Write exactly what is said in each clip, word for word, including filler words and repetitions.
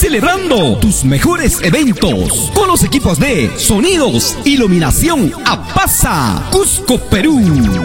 celebrando tus mejores eventos con los equipos de sonidos, iluminación Apasa, Cusco, Perú.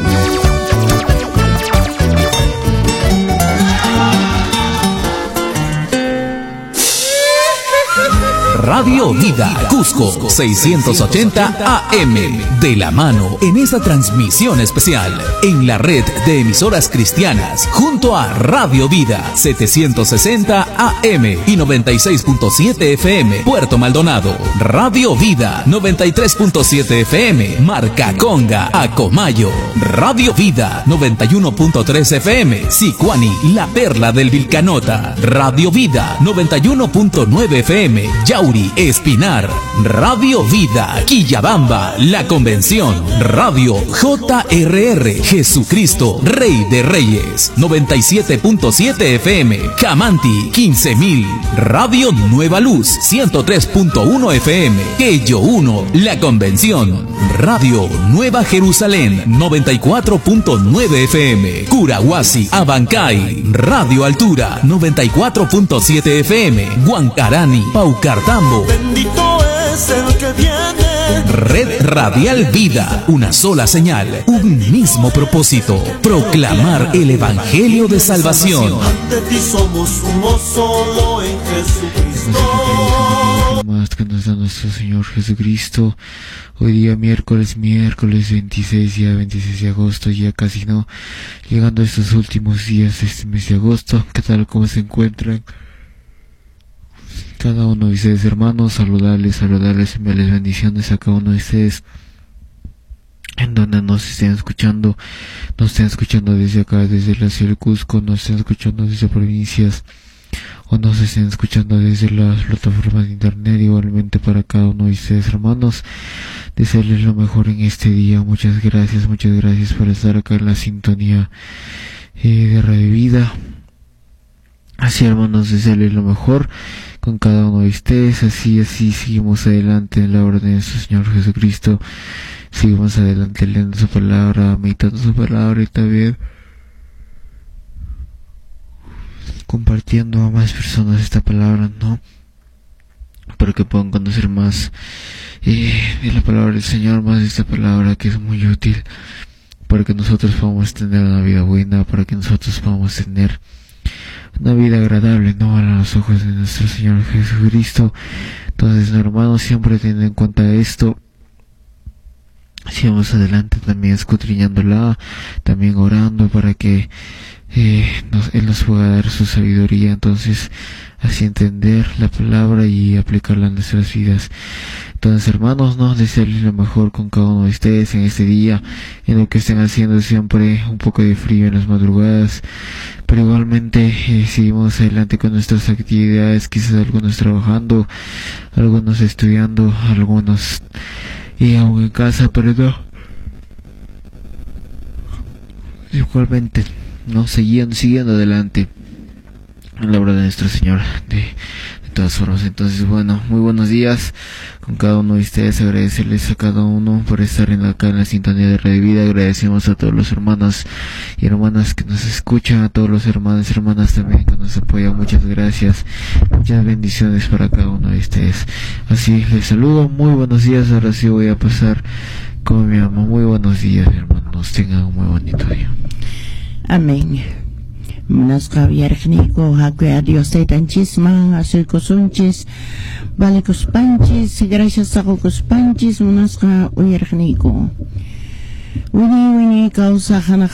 Radio Vida Cusco seiscientos ochenta A M, de la mano en esta transmisión especial en la red de emisoras cristianas junto a Radio Vida setecientos sesenta A M y noventa y seis punto siete F M Puerto Maldonado, Radio Vida noventa y tres punto siete F M Marcaconga, Acomayo, Radio Vida noventa y uno punto tres F M Sicuani, La Perla del Vilcanota, Radio Vida noventa y uno punto nueve F M Yauri, Espinar, Radio Vida Quillabamba, La Convención, Radio J R R Jesucristo Rey de Reyes noventa y siete punto siete F M Camanti quince mil, Radio Nueva Luz ciento tres punto uno F M Quello uno, La Convención, Radio Nueva Jerusalén noventa y cuatro punto nueve F M Curahuasi, Abancay, Radio Altura noventa y cuatro punto siete F M Huancarani, Paucartambo. Bendito es el que viene. Red Radial Vida, una sola señal, un mismo propósito, proclamar el Evangelio de salvación. Ante ti somos uno solo en Jesucristo. Más que nos da nuestro Señor Jesucristo. Hoy día miércoles, miércoles veintiséis, día veintiséis de agosto, ya casi no, llegando a estos últimos días de este mes de agosto. ¿Qué tal? ¿Cómo se encuentran? Cada uno de ustedes, hermanos, saludarles, saludarles, enviarles bendiciones a cada uno de ustedes en donde nos estén escuchando, nos estén escuchando desde acá, desde la ciudad de Cusco, nos estén escuchando desde provincias o nos estén escuchando desde las plataformas de internet. Igualmente para cada uno de ustedes, hermanos, desearles lo mejor en este día. Muchas gracias, muchas gracias por estar acá en la sintonía eh, de Radio Vida. Así, hermanos, desearles lo mejor con cada uno de ustedes. Así, así seguimos adelante en la obra de nuestro Señor Jesucristo. Seguimos adelante leyendo su palabra, meditando su palabra y también compartiendo a más personas esta palabra, ¿no? Para que puedan conocer más eh, de la palabra del Señor, más de esta palabra que es muy útil para que nosotros podamos tener una vida buena, para que nosotros podamos tener una vida agradable, ¿no? A los ojos de nuestro Señor Jesucristo. Entonces, hermanos, siempre teniendo en cuenta esto, sigamos adelante también escudriñándola, también orando para que eh, nos, Él nos pueda dar su sabiduría, entonces así entender la palabra y aplicarla en nuestras vidas. Entonces, hermanos, no desearles lo mejor con cada uno de ustedes en este día, en lo que estén haciendo siempre un poco de frío en las madrugadas, pero igualmente eh, seguimos adelante con nuestras actividades, quizás algunos trabajando, algunos estudiando, algunos y aún en casa, pero no, igualmente no siguiendo, siguiendo adelante en la obra de nuestro Señor de, de todas formas. Entonces, bueno, muy buenos días con cada uno de ustedes, agradecerles a cada uno por estar en acá en la sintonía de Radio Vida. Agradecemos a todos los hermanos y hermanas que nos escuchan, a todos los hermanos y hermanas también que nos apoyan. Muchas gracias, muchas bendiciones para cada uno de ustedes. Así les saludo, muy buenos días. Ahora sí voy a pasar con mi mamá. Muy buenos días, hermanos, tengan un muy bonito día. Amén. Menaska biarkniko hakwe adios te tanchisman asul kosunchis balikos panchis gracias a kokos panchis menaska uyarkniko wini wini kausa